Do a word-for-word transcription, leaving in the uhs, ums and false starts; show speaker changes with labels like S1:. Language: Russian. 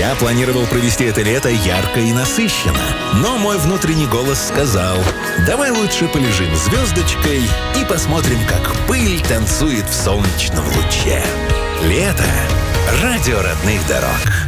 S1: Я планировал провести это лето ярко и насыщенно. Но мой внутренний голос сказал: давай лучше полежим звездочкой и посмотрим, как пыль танцует в солнечном луче. Лето. Радио родных дорог.